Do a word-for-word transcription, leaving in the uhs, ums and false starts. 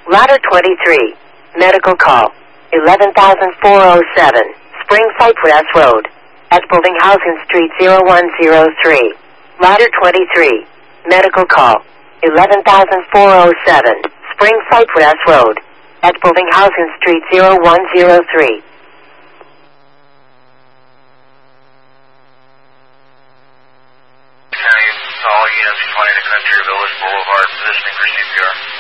Ladder twenty-three. Medical call. eleven thousand four oh seven. Spring Cypress Road. At Buildinghausen Street zero one zero three. Ladder twenty-three. Medical call. eleven thousand four oh seven. Spring Cypress Road. At Buildinghausen Street zero one zero three. County, all units twenty to Country Village Boulevard, positioning for C P R.